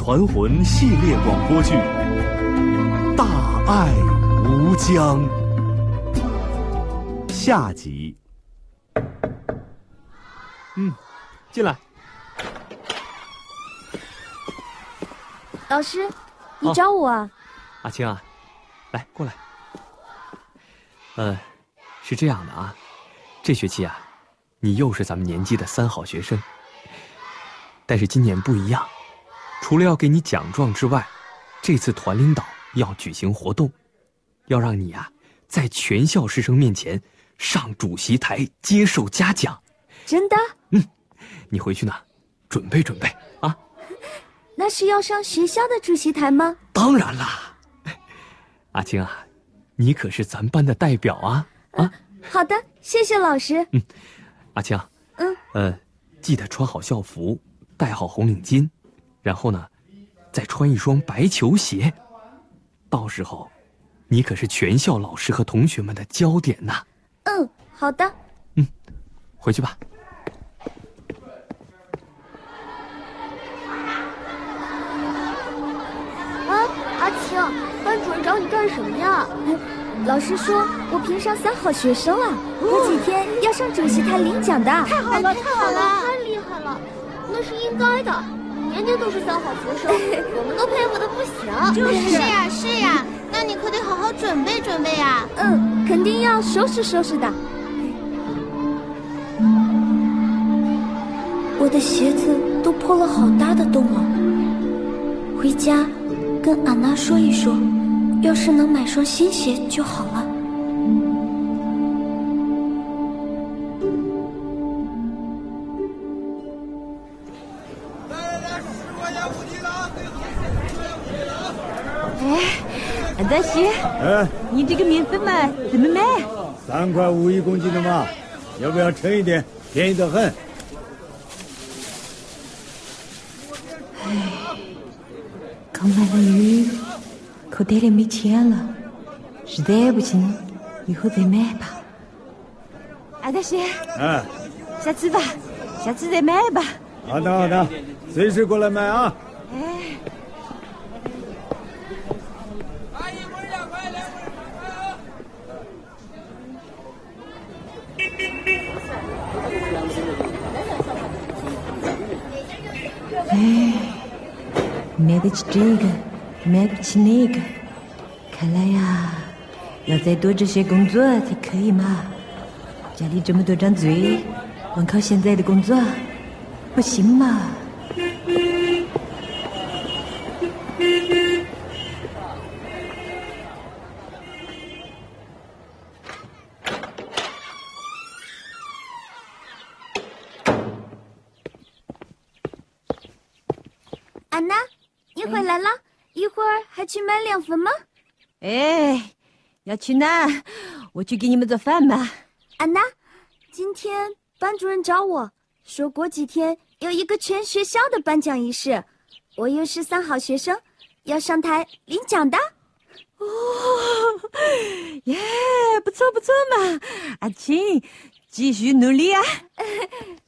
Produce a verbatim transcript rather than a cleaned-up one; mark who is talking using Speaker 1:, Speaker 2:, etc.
Speaker 1: 团魂》系列广播剧《大爱无疆》下集。嗯，进来。
Speaker 2: 老师，你找我啊？
Speaker 1: 哦、阿青啊，来过来。呃，是这样的啊，这学期啊，你又是咱们年级的三好学生。但是今年不一样，除了要给你奖状之外，这次团领导要举行活动，要让你啊在全校师生面前上主席台接受嘉奖。
Speaker 2: 真的？
Speaker 1: 嗯，你回去呢，准备准备啊。
Speaker 2: 那是要上学校的主席台吗？
Speaker 1: 当然啦。阿青啊，你可是咱班的代表啊啊、嗯！
Speaker 2: 好的，谢谢老师。
Speaker 1: 嗯，阿青，
Speaker 2: 嗯
Speaker 1: 呃，记得穿好校服，戴好红领巾，然后呢，再穿一双白球鞋。到时候，你可是全校老师和同学们的焦点呐。
Speaker 2: 嗯，好的。
Speaker 1: 嗯，回去吧。
Speaker 3: 啊，阿青，班主任找你干什么呀？
Speaker 2: 老师说我评上三好学生啊，过几天要上主席台领奖的。
Speaker 3: 太好了，太好了，太厉害了！那是应该的，年年都是三好学生，我们都佩服的不行。
Speaker 4: 就是呀，是呀，那你可得好好准备准备呀。
Speaker 2: 嗯，肯定要收拾收拾的。我的鞋子都破了好大的洞了，回家跟安娜说一说，要是能买双新鞋就好了。
Speaker 5: 安大喜，
Speaker 6: 哎，
Speaker 5: 你这个面粉嘛，怎么卖？
Speaker 6: 三块五一公斤的嘛，要不要称一点？便宜得很。
Speaker 5: 哎，刚来了雨，口袋里没钱了，实在不行，以后再买吧。安大喜，
Speaker 6: 哎，
Speaker 5: 下次吧，下次再买吧。
Speaker 6: 好的好的，随时过来买啊。
Speaker 5: 哎。哎，买得起这个，买不起那个，看来呀，要再多这些工作才可以嘛。家里这么多张嘴，光靠现在的工作不行嘛。
Speaker 2: 安娜，你回来了，一会儿还去买凉粉吗？
Speaker 5: 哎，要去哪？我去给你们做饭吧。
Speaker 2: 安娜，今天班主任找我说过几天有一个全学校的颁奖仪式，我又是三好学生，要上台领奖的。
Speaker 5: 哦，耶，不错不错嘛，阿青，继续努力啊！